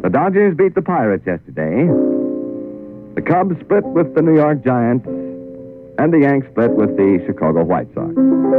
The Dodgers beat the Pirates yesterday. The Cubs split with the New York Giants, and the Yanks split with the Chicago White Sox.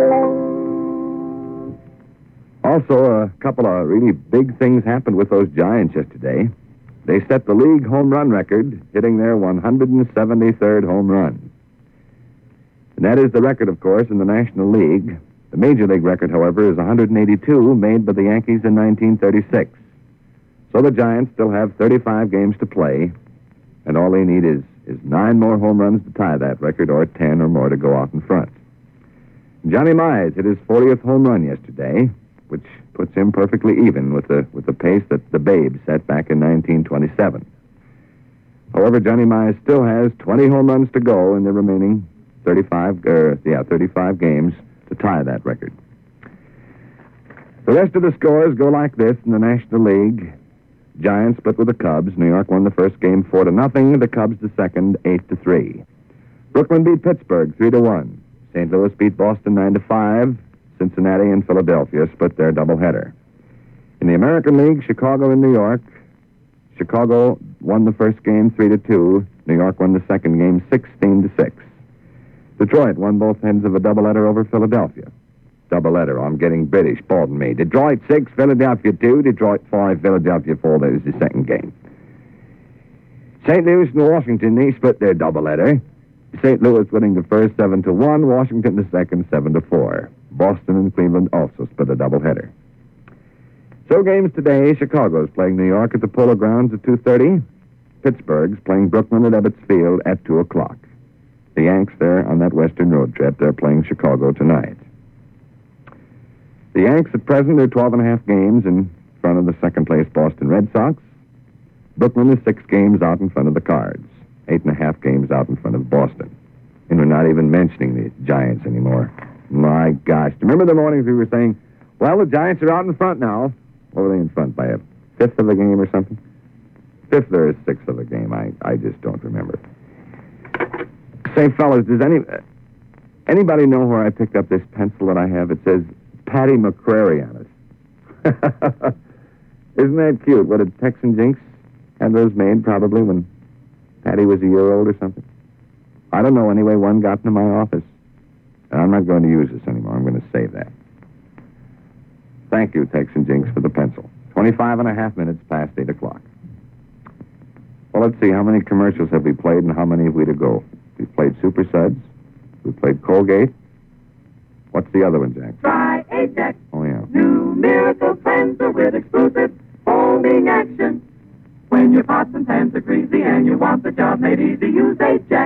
Also, a couple of really big things happened with those Giants yesterday. They set the league home run record, hitting their 173rd home run. And that is the record, of course, in the National League. The Major League record, however, is 182, made by the Yankees in 1936. So the Giants still have 35 games to play, and all they need is 9 more home runs to tie that record, or 10 or more to go out in front. Johnny Mize hit his 40th home run yesterday, which puts him perfectly even with the pace that the Babe set back in 1927. However, Johnny Mize still has 20 home runs to go in the remaining 35 games to tie that record. The rest of the scores go like this in the National League. Giants split with the Cubs. New York won the first game 4-0. The Cubs the second 8-3. Brooklyn beat Pittsburgh 3-1. St. Louis beat Boston 9-5. Cincinnati and Philadelphia split their doubleheader. In the American League, Chicago and New York. Chicago won the first game 3-2. New York won the second game 16-6. Detroit won both ends of a doubleheader over Philadelphia. Doubleheader, I'm getting British, pardon me. Detroit 6, Philadelphia 2, Detroit 5, Philadelphia 4. That was the second game. St. Louis and Washington, they split their doubleheader. St. Louis winning the first 7-1, Washington the second 7-4. Boston and Cleveland also split a doubleheader. So games today, Chicago's playing New York at the Polo Grounds at 2:30. Pittsburgh's playing Brooklyn at Ebbets Field at 2 o'clock. The Yanks there on that western road trip, they're playing Chicago tonight. The Yanks at present are 12.5 games in front of the second-place Boston Red Sox. Brooklyn is 6 games out in front of the Cards, 8.5 games out in front of Boston. And we're not even mentioning the Giants anymore. My gosh. Do you remember the mornings we were saying, well, the Giants are out in front now? What were they in front, by a fifth of a game or something? Fifth or a sixth of a game, I just don't remember. Say, fellas, does anybody know where I picked up this pencil that I have? It says Patty McCrary on it. Isn't that cute? What did Tex and Jinx have those made, probably, when Patty was a year old or something? I don't know. Anyway, one got into my office. And I'm not going to use this anymore. I'm going to save that. Thank you, Tex and Jinx, for the pencil. 25.5 minutes past 8 o'clock. Well, let's see. How many commercials have we played and how many have we to go? We've played Super Suds. We've played Colgate. What's the other one, Jack? Try Ajax. Oh, yeah. New miracle cleanser with exclusive foaming action. When your pots and pans are greasy and you want the job made easy, use Ajax.